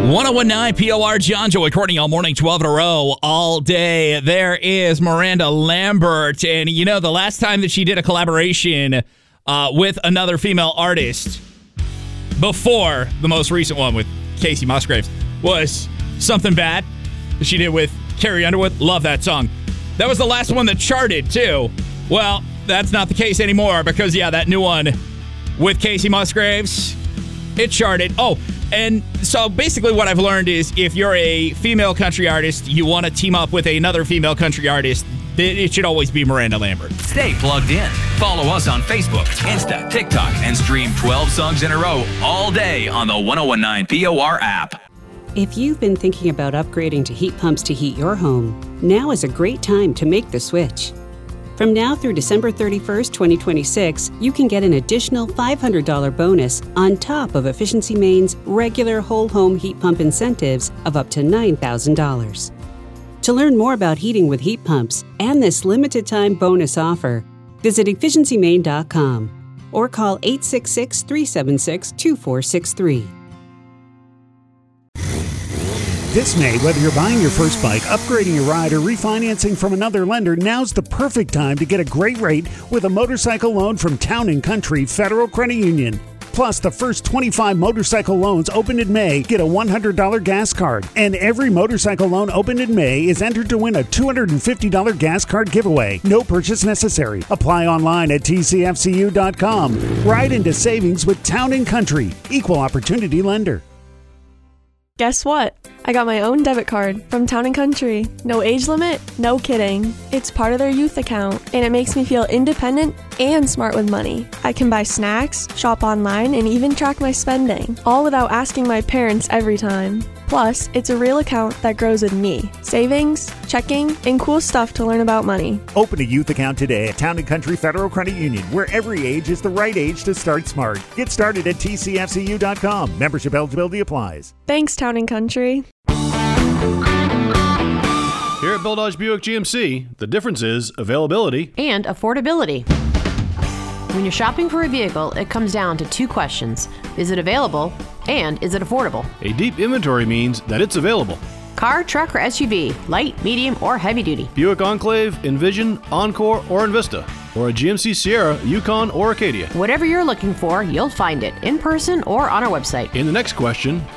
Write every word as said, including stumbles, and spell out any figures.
one oh one point nine P O R, John Joy Courtney all morning, twelve in a row, all day. There is Miranda Lambert. And, you know, the last time that she did a collaboration uh, with another female artist before the most recent one with Casey Musgraves was Something Bad that she did with Carrie Underwood. Love that song. That was the last one that charted, too. Well, that's not the case anymore because, yeah, that new one with Casey Musgraves, it charted. Oh, and so basically what I've learned is if you're a female country artist, you want to team up with another female country artist, it should always be Miranda Lambert. Stay plugged in. Follow us on Facebook, Insta, TikTok, and stream twelve songs in a row all day on the one oh one point nine P O R app. If you've been thinking about upgrading to heat pumps to heat your home, now is a great time to make the switch. From now through December thirty-first, twenty twenty-six, you can get an additional five hundred dollars bonus on top of Efficiency Maine's regular whole home heat pump incentives of up to nine thousand dollars. To learn more about heating with heat pumps and this limited time bonus offer, visit efficiency maine dot com or call eight six six, three seven six, two four six three. This May, whether you're buying your first bike, upgrading your ride, or refinancing from another lender, now's the perfect time to get a great rate with a motorcycle loan from Town and Country Federal Credit Union. Plus, the first twenty-five motorcycle loans opened in May get a one hundred dollars gas card. And every motorcycle loan opened in May is entered to win a two hundred fifty dollars gas card giveaway. No purchase necessary. Apply online at T C F C U dot com. Ride into savings with Town and Country. Equal opportunity lender. Guess what? I got my own debit card from Town and Country. No age limit, no kidding. It's part of their youth account, and it makes me feel independent and smart with money. I can buy snacks, shop online, and even track my spending, all without asking my parents every time. Plus, it's a real account that grows with me. Savings, checking, and cool stuff to learn about money. Open a youth account today at Town and Country Federal Credit Union, where every age is the right age to start smart. Get started at T C F C U dot com. Membership eligibility applies. Thanks, Town and Country. Here at Bill Dodge Buick G M C, the difference is availability and affordability. When you're shopping for a vehicle, it comes down to two questions. Is it available? And is it affordable? A deep inventory means that it's available. Car, truck, or S U V, light, medium, or heavy duty. Buick Enclave, Envision, Encore, or Envista. Or a G M C Sierra, Yukon, or Acadia. Whatever you're looking for, you'll find it in person or on our website. In the next question,